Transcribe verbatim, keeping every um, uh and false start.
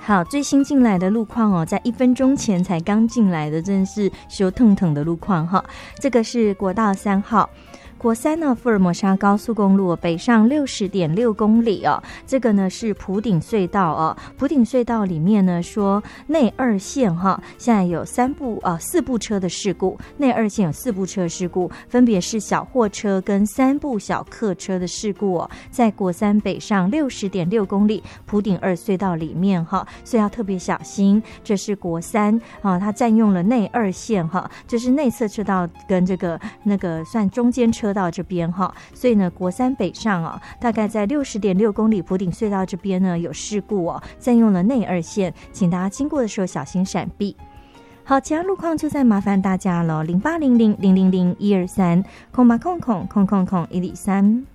好，最新进来的路况哦，在一分钟前才刚进来的，真的是羞腾腾的路况哈。这个是国道三号。国三呢，福尔摩沙高速公路北上六十点六公里哦，这个呢是埔顶隧道哦。埔顶隧道里面呢说内二线哈，现在有三部啊、呃、四部车的事故，内二线有四部车事故，分别是小货车跟三部小客车的事故哦，在国三北上六十点六公里埔顶二隧道里面哈，所以要特别小心。这是国三啊，它占用了内二线哈，就是内侧车道跟这个那个算中间车到这边哈，所以呢，国三北上啊，大概在六十点六公里埔顶隧道这边呢有事故哦，占用了内二线，请大家经过的时候小心闪避。好，其他路况就再麻烦大家了，零八零零零零零一二三空八空空空空空一零三。